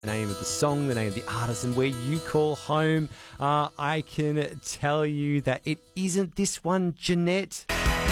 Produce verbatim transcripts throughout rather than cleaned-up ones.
the name of the song, the name of the artist, and where you call home. Uh, I can tell you that it isn't this one, Jeanette.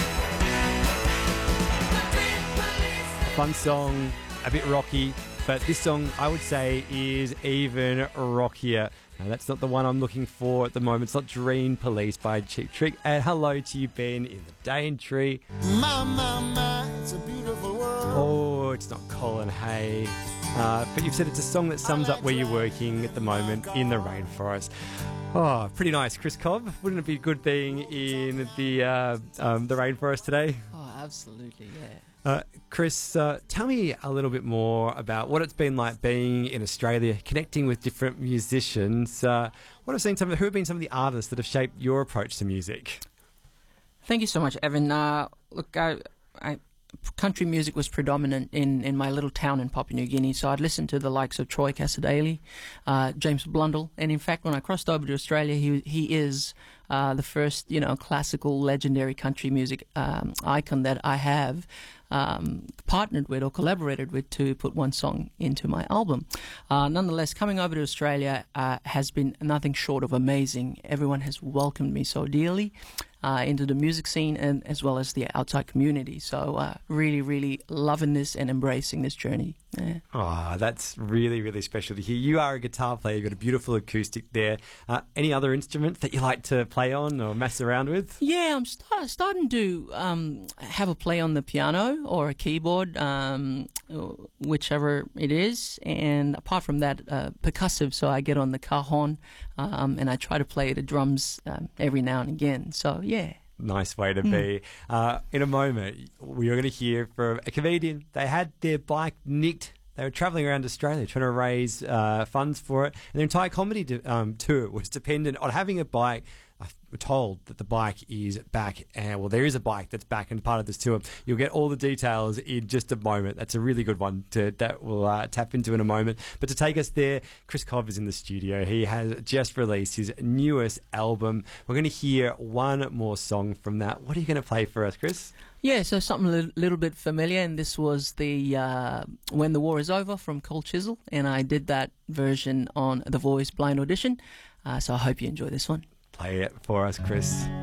A fun song, a bit rocky, but this song, I would say, is even rockier. No, that's not the one I'm looking for at the moment. It's not Dream Police by Cheap Trick. And hello to you, Ben, in the Daintree. My, my, my, it's a beautiful world. Oh, it's not Colin Hay. Uh, but you've said it's a song that sums up where you're working at the moment in the rainforest. Oh, pretty nice. Chris Cobb, wouldn't it be good being in the uh, um, the rainforest today? Oh, absolutely, yeah. Uh, Chris, uh, tell me a little bit more about what it's been like being in Australia, connecting with different musicians. Uh, what have seen some of, who have been some of the artists that have shaped your approach to music? Thank you so much, Evan. Uh, look, I, I, country music was predominant in, in my little town in Papua New Guinea, so I'd listen to the likes of Troy Cassar-Daley, uh, James Blundell, and in fact, when I crossed over to Australia, he he is uh, the first, you know, classical, legendary country music um, icon that I have um, partnered with or collaborated with to put one song into my album. Uh, nonetheless, coming over to Australia uh, has been nothing short of amazing. Everyone has welcomed me so dearly uh, into the music scene and as well as the outside community. So uh, really, really loving this and embracing this journey. Yeah. Oh, that's really, really special to hear. You are a guitar player. You've got a beautiful acoustic there. Uh, any other instruments that you like to play on or mess around with? Yeah, I'm start, starting to um, have a play on the piano or a keyboard, um, whichever it is. And apart from that, uh, percussive, so I get on the cajon um, and I try to play the drums um, every now and again. So, yeah. Nice way to be. Uh, in a moment, we're going to hear from a comedian. They had their bike nicked. They were travelling around Australia trying to raise uh, funds for it. And their entire comedy de- um, tour was dependent on having a bike. We're told that the bike is back, and well, there is a bike that's back and part of this tour. You'll get all the details in just a moment. That's a really good one to, that we'll uh, tap into in a moment. But to take us there, Chris Cobb is in the studio. He has just released his newest album. We're going to hear one more song from that. What are you going to play for us, Chris? Yeah, so something a little, little bit familiar, and this was the uh, When the War Is Over from Cold Chisel, and I did that version on The Voice Blind Audition. Uh, so I hope you enjoy this one. Play it for us, Chris.